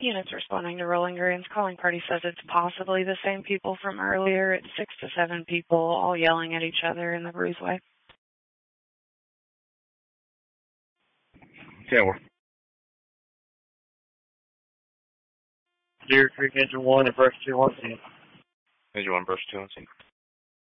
Units responding to Rolling Greens. Calling party says it's possibly the same people from earlier. It's 6 to 7 people all yelling at each other in the breezeway. Kenworth. Deer Creek Engine 1 and Brush 2 on scene. Engine 1, Brush 2 on scene.